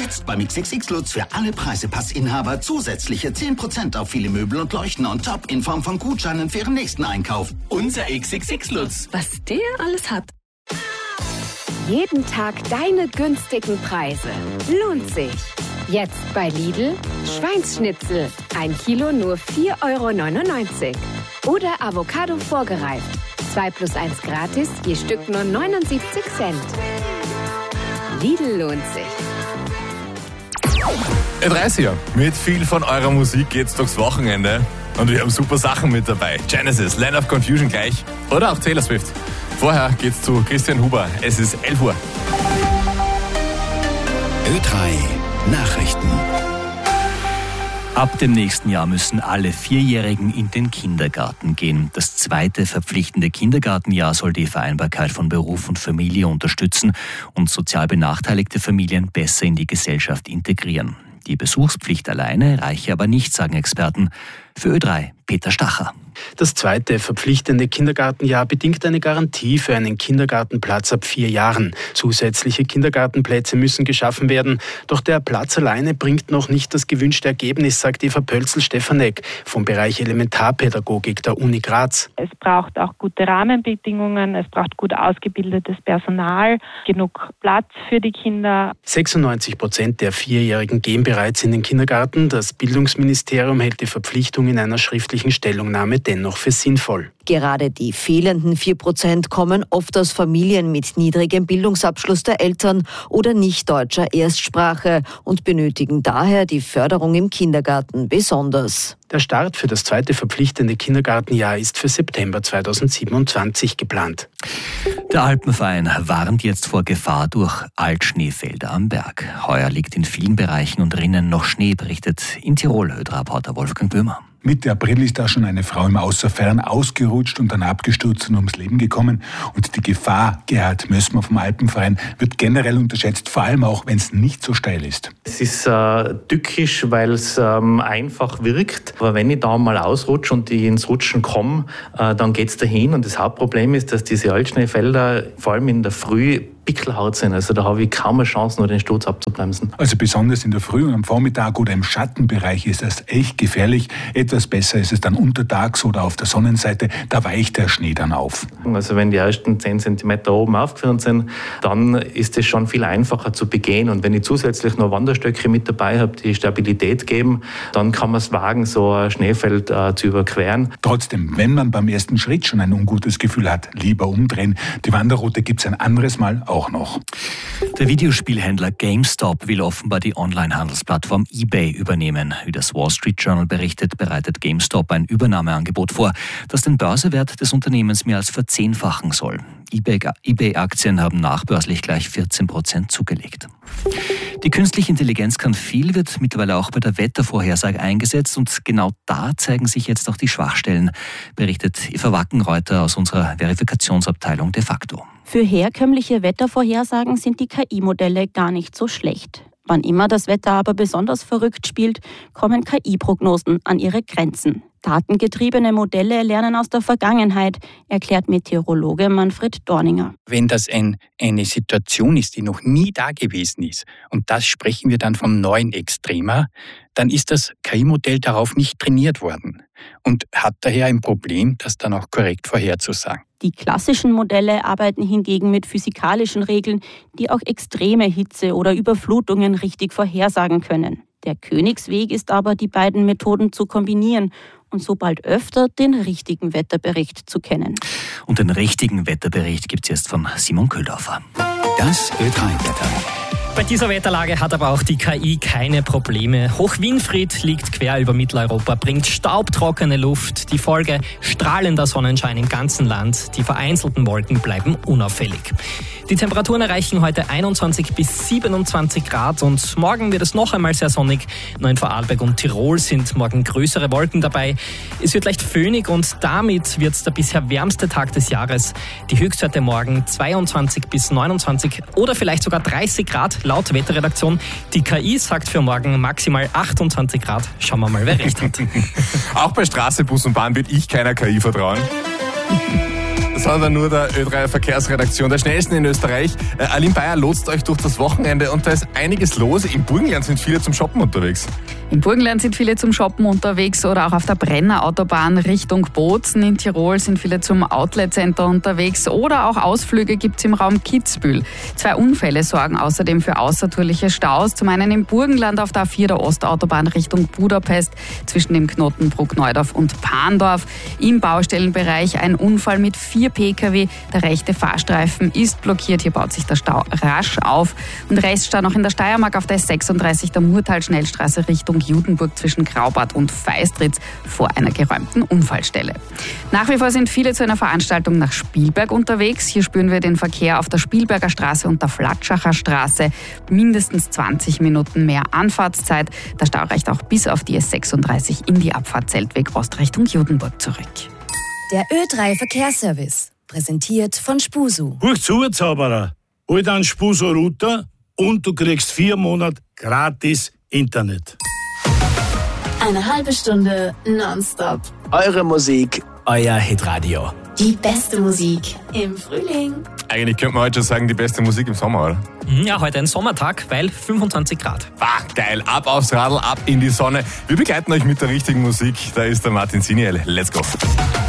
Jetzt beim XXX Lutz für alle Preisepassinhaber zusätzliche 10% auf viele Möbel und Leuchten on top in Form von Gutscheinen für Ihren nächsten Einkauf. Unser XXX Lutz. Was der alles hat. Jeden Tag deine günstigen Preise. Lohnt sich. Jetzt bei Lidl Schweinsschnitzel. 1 Kilo nur 4,99 €. Oder Avocado vorgereift. 2 + 1 gratis, je Stück nur 79 Cent. Lidl lohnt sich. 30er. Mit viel von eurer Musik geht's durchs Wochenende. Und wir haben super Sachen mit dabei. Genesis, Land of Confusion gleich. Oder auch Taylor Swift. Vorher geht's zu Christian Huber. Es ist 11 Uhr. Ö3 Nachrichten. Ab dem nächsten Jahr müssen alle Vierjährigen in den Kindergarten gehen. Das 2. verpflichtende Kindergartenjahr soll die Vereinbarkeit von Beruf und Familie unterstützen und sozial benachteiligte Familien besser in die Gesellschaft integrieren. Die Besuchspflicht alleine reiche aber nicht, sagen Experten. Für Ö3 Peter Stacher. Das 2. verpflichtende Kindergartenjahr bedingt eine Garantie für einen Kindergartenplatz ab 4 Jahren. Zusätzliche Kindergartenplätze müssen geschaffen werden. Doch der Platz alleine bringt noch nicht das gewünschte Ergebnis, sagt Eva Pölzl-Stefanek vom Bereich Elementarpädagogik der Uni Graz. Es braucht auch gute Rahmenbedingungen, es braucht gut ausgebildetes Personal, genug Platz für die Kinder. 96% der Vierjährigen gehen bereits in den Kindergarten. Das Bildungsministerium hält die Verpflichtung in einer schriftlichen Stellungnahme dennoch für sinnvoll. Gerade die fehlenden 4% kommen oft aus Familien mit niedrigem Bildungsabschluss der Eltern oder nicht deutscher Erstsprache und benötigen daher die Förderung im Kindergarten besonders. Der Start für das 2. verpflichtende Kindergartenjahr ist für September 2027 geplant. Der Alpenverein warnt jetzt vor Gefahr durch Altschneefelder am Berg. Heuer liegt in vielen Bereichen und Rinnen noch Schnee, berichtet in Tirol Ö3-Reporter Wolfgang Böhmer. Mitte April ist da schon eine Frau im Außerfern ausgerutscht und dann abgestürzt und ums Leben gekommen. Und die Gefahr, Gerhard Mössmer vom Alpenverein, wird generell unterschätzt, vor allem auch, wenn es nicht so steil ist. Es ist tückisch, weil es einfach wirkt. Aber wenn ich da mal ausrutsche und ich ins Rutschen komme, dann geht es dahin. Und das Hauptproblem ist, dass diese Altschneefelder vor allem in der Früh pickelhaut sind. Also da habe ich kaum eine Chance, nur den Sturz abzubremsen. Also besonders in der Früh und am Vormittag oder im Schattenbereich ist das echt gefährlich. Etwas besser ist es dann untertags oder auf der Sonnenseite. Da weicht der Schnee dann auf. Also wenn die ersten 10 cm oben aufgeführt sind, dann ist es schon viel einfacher zu begehen. Und wenn ich zusätzlich noch Wanderstöcke mit dabei habe, die Stabilität geben, dann kann man es wagen, so ein Schneefeld zu überqueren. Trotzdem, wenn man beim ersten Schritt schon ein ungutes Gefühl hat, lieber umdrehen. Die Wanderroute gibt es ein anderes Mal auch noch. Der Videospielhändler GameStop will offenbar die Online-Handelsplattform eBay übernehmen. Wie das Wall Street Journal berichtet, bereitet GameStop ein Übernahmeangebot vor, das den Börsewert des Unternehmens mehr als verzehnfachen soll. eBay-Aktien haben nachbörslich gleich 14% zugelegt. Die künstliche Intelligenz kann viel, wird mittlerweile auch bei der Wettervorhersage eingesetzt und genau da zeigen sich jetzt auch die Schwachstellen, berichtet Eva Wackenreuter aus unserer Verifikationsabteilung de facto. Für herkömmliche Wettervorhersagen sind die KI-Modelle gar nicht so schlecht. Wann immer das Wetter aber besonders verrückt spielt, kommen KI-Prognosen an ihre Grenzen. Datengetriebene Modelle lernen aus der Vergangenheit, erklärt Meteorologe Manfred Dorninger. Wenn das eine Situation ist, die noch nie da gewesen ist, und das sprechen wir dann vom neuen Extrema, dann ist das KI-Modell darauf nicht trainiert worden und hat daher ein Problem, das dann auch korrekt vorherzusagen. Die klassischen Modelle arbeiten hingegen mit physikalischen Regeln, die auch extreme Hitze oder Überflutungen richtig vorhersagen können. Der Königsweg ist aber, die beiden Methoden zu kombinieren und so bald öfter den richtigen Wetterbericht zu kennen. Und den richtigen Wetterbericht gibt es jetzt von Simon Köhldorfer. Das Ö3-Wetter. Bei dieser Wetterlage hat aber auch die KI keine Probleme. Hoch-Winfried liegt quer über Mitteleuropa, bringt staubtrockene Luft. Die Folge: strahlender Sonnenschein im ganzen Land. Die vereinzelten Wolken bleiben unauffällig. Die Temperaturen erreichen heute 21 bis 27 Grad und morgen wird es noch einmal sehr sonnig. Nur in Vorarlberg und Tirol sind morgen größere Wolken dabei. Es wird leicht föhnig und damit wird es der bisher wärmste Tag des Jahres. Die Höchstwerte morgen 22 bis 29 oder vielleicht sogar 30 Grad. Laut Wetterredaktion. Die KI sagt für morgen maximal 28 Grad. Schauen wir mal, wer recht hat. Auch bei Straße, Bus und Bahn wird ich keiner KI vertrauen. Das sondern nur der Ö3 Verkehrsredaktion, der schnellsten in Österreich. Aline Bayer lotst euch durch das Wochenende und da ist einiges los. Im Burgenland sind viele zum Shoppen unterwegs. Im Burgenland sind viele zum Shoppen unterwegs oder auch auf der Brenner Autobahn Richtung Bozen. In Tirol sind viele zum Outlet-Center unterwegs oder auch Ausflüge gibt es im Raum Kitzbühel. 2 Unfälle sorgen außerdem für außertourliche Staus. Zum einen im Burgenland auf der A4 der Ostautobahn Richtung Budapest zwischen dem Knoten Bruckneudorf und Pahndorf. Im Baustellenbereich ein Unfall mit 4 Pkw. Der rechte Fahrstreifen ist blockiert. Hier baut sich der Stau rasch auf. Und Reststau noch in der Steiermark auf der S36 der Murtal-Schnellstraße Richtung Judenburg zwischen Graubart und Feistritz vor einer geräumten Unfallstelle. Nach wie vor sind viele zu einer Veranstaltung nach Spielberg unterwegs. Hier spüren wir den Verkehr auf der Spielberger Straße und der Flatschacher Straße. Mindestens 20 Minuten mehr Anfahrtszeit. Der Stau reicht auch bis auf die S36 in die Abfahrt Zeltweg Ost Richtung Judenburg zurück. Der Ö3 Verkehrsservice, präsentiert von Spusu. Huch zu, Zauberer. Hol dir einen Spusu-Router und du kriegst 4 Monate gratis Internet. Eine halbe Stunde nonstop. Eure Musik, euer Hitradio. Die beste Musik im Frühling. Eigentlich könnte man heute schon sagen, die beste Musik im Sommer, oder? Ja, heute ein Sommertag, weil 25 Grad. Geil. Ab aufs Radl, ab in die Sonne. Wir begleiten euch mit der richtigen Musik. Da ist der Martin Siniel. Let's go.